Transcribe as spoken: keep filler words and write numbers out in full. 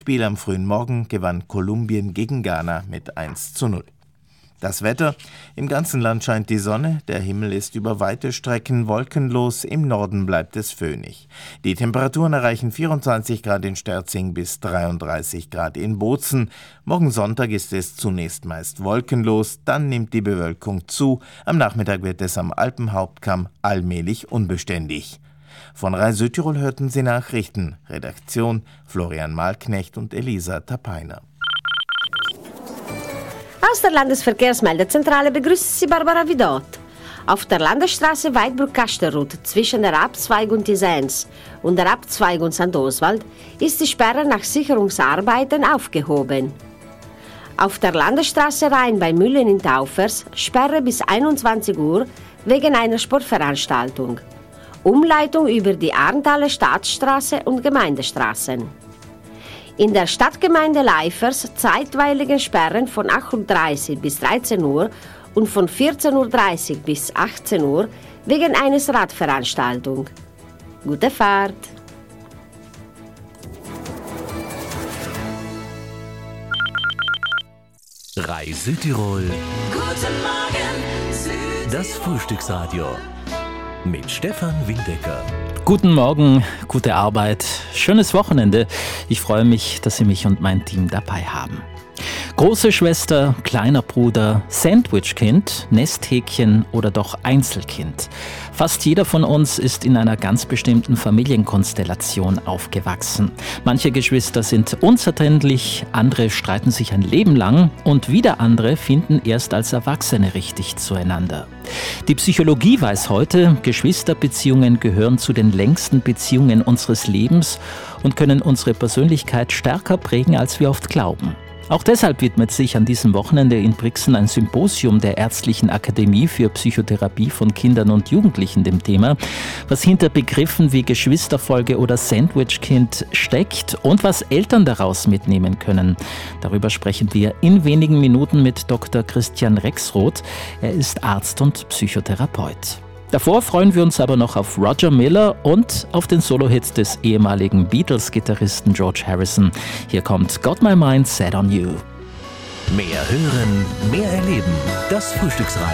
Spiel am frühen Morgen gewann Kolumbien gegen Ghana mit eins zu null. Das Wetter: Im ganzen Land scheint die Sonne, der Himmel ist über weite Strecken wolkenlos, im Norden bleibt es föhnig. Die Temperaturen erreichen vierundzwanzig Grad in Sterzing bis dreiunddreißig Grad in Bozen. Morgen Sonntag ist es zunächst meist wolkenlos, dann nimmt die Bewölkung zu. Am Nachmittag wird es am Alpenhauptkamm allmählich unbeständig. Von Rai Südtirol hörten Sie Nachrichten. Redaktion Florian Malknecht und Elisa Tapeiner. Aus der Landesverkehrsmeldezentrale begrüßt Sie Barbara Vidot. Auf der Landesstraße Weidbruck-Kasterrut zwischen der Abzweigung Tisens und der Abzweigung Sankt Oswald ist die Sperre nach Sicherungsarbeiten aufgehoben. Auf der Landesstraße Rhein bei Müllen in Taufers Sperre bis einundzwanzig Uhr wegen einer Sportveranstaltung. Umleitung über die Arnthaler Staatsstraße und Gemeindestraßen. In der Stadtgemeinde Leifers zeitweilige Sperren von acht Uhr dreißig bis dreizehn Uhr und von vierzehn Uhr dreißig bis achtzehn Uhr wegen eines Radveranstaltung. Gute Fahrt! Rai Südtirol. Guten Morgen, Südtirol. Das Frühstücksradio mit Stefan Windecker. Guten Morgen, gute Arbeit, schönes Wochenende. Ich freue mich, dass Sie mich und mein Team dabei haben. Große Schwester, kleiner Bruder, Sandwichkind, Nesthäkchen oder doch Einzelkind. Fast jeder von uns ist in einer ganz bestimmten Familienkonstellation aufgewachsen. Manche Geschwister sind unzertrennlich, andere streiten sich ein Leben lang und wieder andere finden erst als Erwachsene richtig zueinander. Die Psychologie weiß heute, Geschwisterbeziehungen gehören zu den längsten Beziehungen unseres Lebens und können unsere Persönlichkeit stärker prägen, als wir oft glauben. Auch deshalb widmet sich an diesem Wochenende in Brixen ein Symposium der Ärztlichen Akademie für Psychotherapie von Kindern und Jugendlichen dem Thema, was hinter Begriffen wie Geschwisterfolge oder Sandwichkind steckt und was Eltern daraus mitnehmen können. Darüber sprechen wir in wenigen Minuten mit Doktor Christian Rexroth. Er ist Arzt und Psychotherapeut. Davor freuen wir uns aber noch auf Roger Miller und auf den Solo-Hit des ehemaligen Beatles-Gitarristen George Harrison. Hier kommt Got My Mind Set on You. Mehr hören, mehr erleben. Das Frühstücksradio.